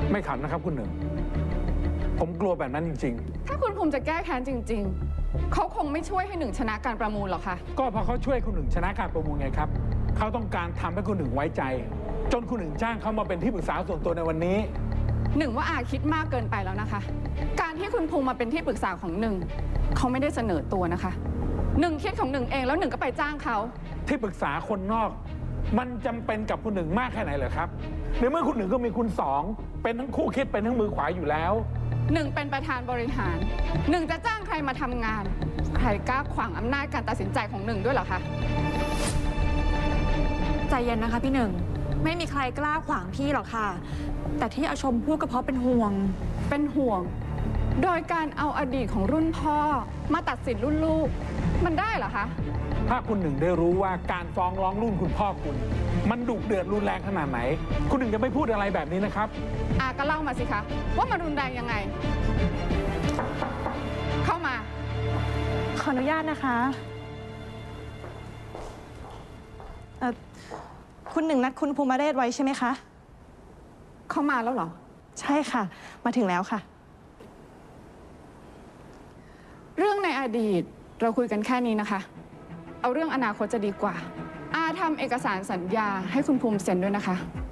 ไม่ขันนะครับคุณหนึ่งผมกลัวแบบนั้นจริงๆถ้าคุณภูมิจะแก้แค้นจริงๆเขาคงไม่ช่วยให้หนึ่งชนะการประมูลหรอกค่ะก็เพราะเขาช่วยคุณหนึ่งชนะการประมูลไงครับเขาต้องการทำให้คุณหนึ่งไว้ใจจนคุณหนึ่งจ้างเขามาเป็นที่ปรึกษาส่วนตัวในวันนี้หนึ่งว่าอาคิดมากเกินไปแล้วนะคะการที่คุณภูมิมาเป็นที่ปรึกษาของหนึ่งเขาไม่ได้เสนอตัวนะคะหนึ่งคิดของหนึ่งเองแล้วหนึ่งก็ไปจ้างเขาที่ปรึกษาคนนอกมันจำเป็นกับคุณหนึ่งมากแค่ไหนเหรอครับในเมื่อคุณหนึ่งก็มีคุณสองเป็นทั้งคู่คิดเป็นทั้งมือขวาอยู่แล้วหนึ่งเป็นประธานบริหารหนึ่งจะจ้างใครมาทำงานใครกล้าขวางอำนาจการตัดสินใจของหนึ่งด้วยเหรอคะใจเย็นนะคะพี่หนึ่งไม่มีใครกล้าขวางพี่หรอกค่ะแต่ที่อาชมพูดก็เพราะเป็นห่วงโดยการเอาอดีตของรุ่นพ่อมาตัดสินรุ่นลูกมันได้เหรอคะถ้าคุณหนึ่งได้รู้ว่าการฟ้องร้องรุ่นคุณพ่อคุณมันดุเดือดรุนแรงขนาดไหนคุณหนึ่งจะไม่พูดอะไรแบบนี้นะครับก็เล่ามาสิคะว่ามันรุนแรงยังไงเข้ามาขออนุญาตนะคะคุณหนึ่งนัดคุณภูมิเรศไว้ใช่ไหมคะเข้ามาแล้วเหรอใช่ค่ะมาถึงแล้วค่ะเรื่องในอดีตเราคุยกันแค่นี้นะคะเอาเรื่องอนาคตจะดีกว่าทำเอกสารสัญญาให้คุณภูมิเซ็นด้วยนะคะ